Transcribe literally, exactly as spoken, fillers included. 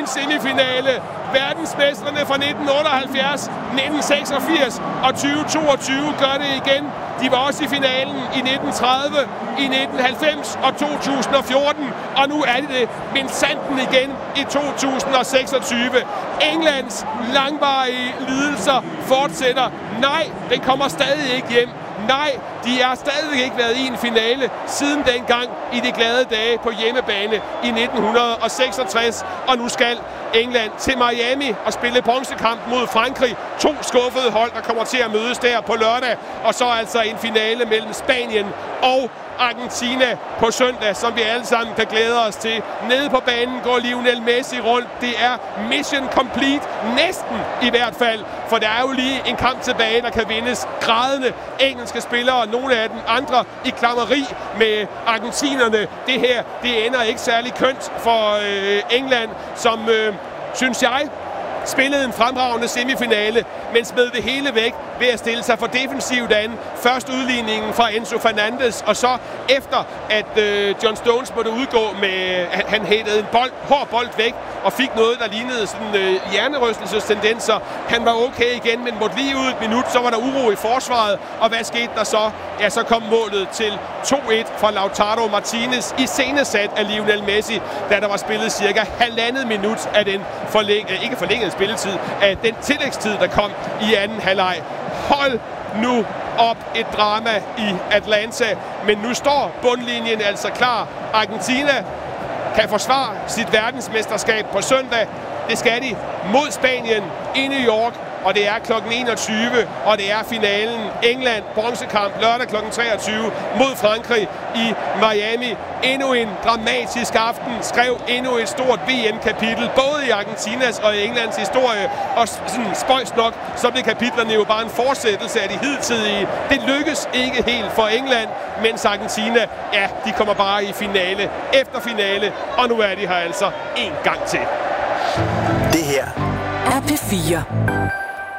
en semifinale. Verdensmestrene fra nitten otteoghalvfjerds, nitten seksogfirs og tyve toogtyve gør det igen. De var også i finalen i nitten tredive, i nitten halvfems og to tusind og fjorten. Og nu er det det minsandten igen i to tusind og seksogtyve. Englands langvarige lidelser fortsætter. Nej, den kommer stadig ikke hjem. Nej, de har stadig ikke været i en finale siden dengang i de glade dage på hjemmebane i nitten seksogtres. Og nu skal England til Miami og spille bronzekamp mod Frankrig. To skuffede hold, der kommer til at mødes der på lørdag. Og så altså en finale mellem Spanien og Argentina på søndag, som vi alle sammen kan glæde os til. Nede på banen går Lionel Messi rundt. Det er mission complete. Næsten i hvert fald. For der er jo lige en kamp tilbage, der kan vindes. Grædende engelske spillere, nogle af dem andre i klammeri med argentinerne. Det her, det ender ikke særlig kønt for øh, England, som, øh, synes jeg, spillede en fremragende semifinale, men smed det hele væk ved at stille sig for defensivt an. Først udligningen fra Enzo Fernandez, og så efter, at øh, John Stones måtte udgå med, han, han hættede en bold, hård bold væk, og fik noget, der lignede sådan øh, hjernerystelsestendenser. Han var okay igen, men måtte lige ud et minut, så var der uro i forsvaret, og hvad skete der så? Ja, så kom målet til to et fra Lautaro Martinez, iscenesat af Lionel Messi, da der var spillet cirka halvandet minut af den forlæng- ikke forlængede spilletid, af den tillægstid, der kom i anden halvleg. Hold nu op, et drama i Atlanta, men nu står bundlinjen altså klar. Argentina kan forsvare sit verdensmesterskab på søndag. Det skal de mod Spanien i New York, og det er klokken enogtyve, og det er finalen. England, bronzekamp, lørdag klokken treogtyve mod Frankrig i Miami. Endnu en dramatisk aften, skrev endnu et stort V M-kapitel, både i Argentinas og i Englands historie. Og sådan spøjst nok, så blev kapitlerne jo bare en fortsættelse af de hidtidige. Det lykkes ikke helt for England, mens Argentina, ja, de kommer bare i finale efter finale, og nu er de her altså en gang til. Det her er P fire.